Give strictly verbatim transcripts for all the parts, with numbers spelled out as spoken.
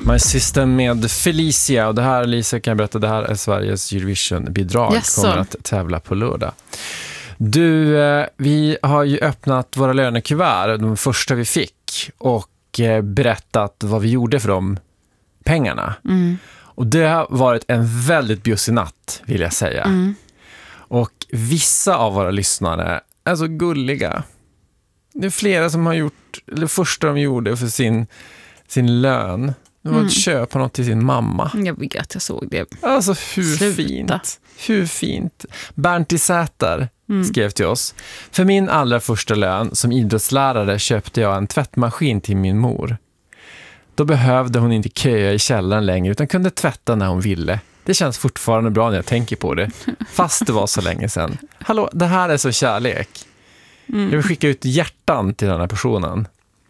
My System med Felicia. Och det här, Lisa, kan jag berätta, det här är Sveriges Eurovision-bidrag. Yes, kommer att tävla på lördag. Du, eh, vi har ju öppnat våra lönekuvert, de första vi fick, och eh, berättat vad vi gjorde för de pengarna. Mm. Och det har varit en väldigt bjussig natt, vill jag säga. Mm. Och vissa av våra lyssnare är så gulliga. Det är flera som har gjort, eller första de gjorde för sin, sin lön, det var Mm. att köpa något till sin mamma. Jag vet, jag såg det. Alltså hur Sluta. fint. Hur fint. Bernt i Säter Mm. skrev till oss. För min allra första lön som idrottslärare köpte jag en tvättmaskin till min mor. Då behövde hon inte köa i källaren längre utan kunde tvätta när hon ville. Det känns fortfarande bra när jag tänker på det. Fast det var så länge sedan. Hallå, det här är så kärlek. Mm. Jag vill skicka ut hjärtan till den här personen.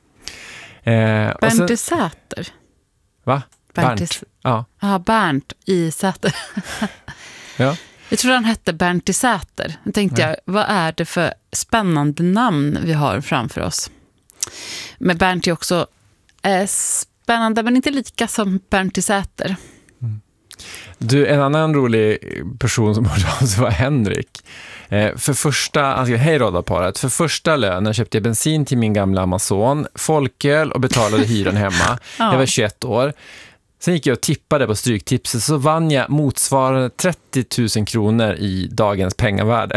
Eh, och Bernt sen, i Säter. va? Bernt. Bernt. i- Ja. Ja, Bernt i Säter. Ja. Jag tror han hette Bernt i Säter. Då tänkte Ja. jag, vad är det för spännande namn vi har framför oss? Men Bernt är också eh, spännande, men inte lika som Bernt i Säter. Du, en annan rolig person som hörde av sig var Henrik. Eh, för första, alltså, hej radarparet, för första lönen köpte jag bensin till min gamla Amazon, folköl och betalade hyran hemma. Ja. Jag var tjugoett år. Sen gick jag och tippade på Stryktipset, så vann jag motsvarande trettio tusen kronor i dagens pengavärde.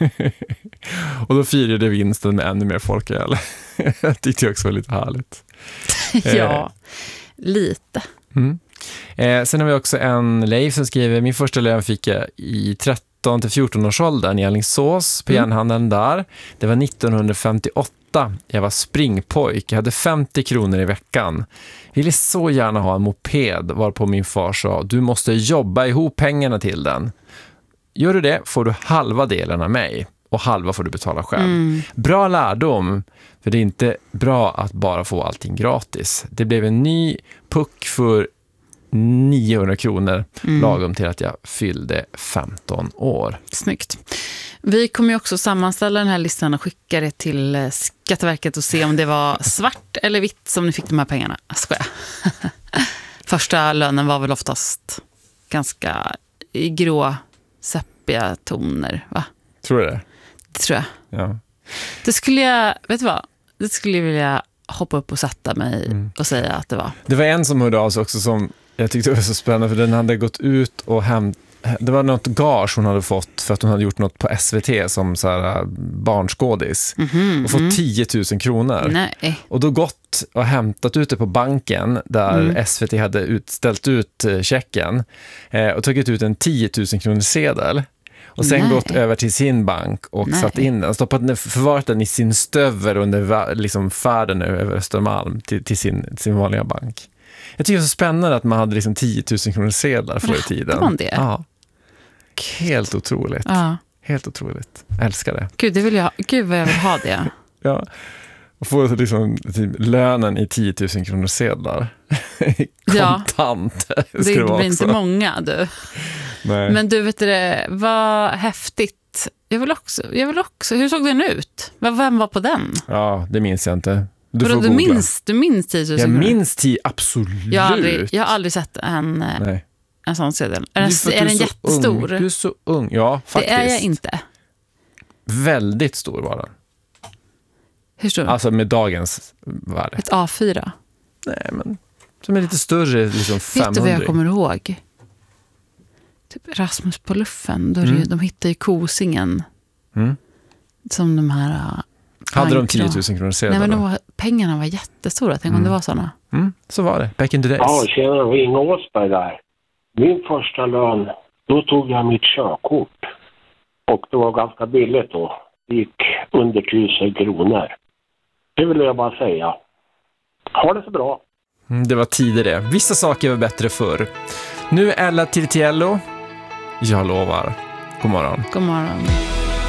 Och då firade vinsten med ännu mer folköl. Jag tyckte också var lite härligt. Ja, lite. Mm. Eh, sen har vi också en Leif som skriver: min första lön fick jag i tretton till fjorton års åldern i Alingsås på Mm. järnhandeln där. Det var nittonhundrafemtioåtta. Jag var springpojk. Jag hade femtio kronor i veckan. Ville så gärna ha en moped, varpå min far sa: du måste jobba ihop pengarna till den. Gör du det får du halva delen av mig och halva får du betala själv. Mm. Bra lärdom, för det är inte bra att bara få allting gratis. Det blev en ny puck för niohundra kronor, Mm. lagom till att jag fyllde femton år. Snyggt. Vi kommer ju också sammanställa den här listan och skicka det till eh, Skatteverket och se om det var svart eller vitt som ni fick de här pengarna. Jag skojar. Första lönen var väl oftast ganska i grå sepia toner, va? Tror du det? Det tror jag. Ja. Det skulle jag, vet du vad? Det skulle jag vilja hoppa upp och sätta mig Mm. och säga att det var. Det var en som hörde av sig också som jag tyckte var så spännande, för den hade gått ut och hem, det var något gage hon hade fått för att hon hade gjort något på S V T som så här barnskådis Mhm, och fått mm. tio tusen kronor. Nej. Och då gått och hämtat ut det på banken där Mm. S V T hade ut, ställt ut eh, checken eh, och tagit ut en tio tusen kronor sedel. Och sen Nej. gått över till sin bank och Nej. satt in den. Stoppat den, förvarat den i sin stöver under va- liksom färden över Östermalm till, till sin, sin vanliga bank. Jag tycker det är så spännande att man hade liksom tio tusen kronor sedlar förr i tiden. Hade man det? Ja. Helt otroligt. Ja. Helt otroligt. Jag älskar det. Gud, det vill jag, gud vad jag vill ha det. Ja. Och få liksom, typ, lönen i tio tusen kronor sedlar. Ja. Kontant. Ska Det, det vara blir också. inte många, du. Nej. Men du, vet det, vad häftigt. Jag vill också, jag vill också. Hur såg den ut? Vem var på den? Ja, det minns jag inte. Du Vadå, får du googla. minns, du minns tio tusen Jag kronor? minns tio, absolut. Jag har aldrig, jag har aldrig sett en, eh, Nej. en sån sedel. Är Det den, för att är du den så jättestor? Ung. Du är så ung. Ja, faktiskt. Det är jag inte. Väldigt stor var den. Hur stor? Alltså med dagens värde. Ett A fyra. Nej, men som är lite större, liksom Vet femhundra. du vad jag kommer ihåg? Typ Rasmus på luffen. Då är det ju- Mm. De hittade ju Kosingen. Mm. Som de här... äh, Hade de bankra- tio tusen kronor sedlar? Nej, men de då? var, pengarna var jättestora. Tänk om Mm. det var sådana. Mm, så var det. Back in the days. Ja, tjena, Inge Åsberg där. Min första lön, då tog jag mitt körkort. Och det var ganska billigt då. Det gick under tusen kronor. Det vill jag bara säga. Ha det så bra. Mm, det var tider det. Vissa saker var bättre förr. Nu är Ella Tirtiello. Jag lovar. God morgon. God morgon.